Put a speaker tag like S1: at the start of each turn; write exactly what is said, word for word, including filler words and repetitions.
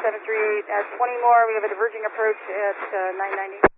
S1: seven three eight, at twenty more, we have a diverging approach at uh, nine ninety.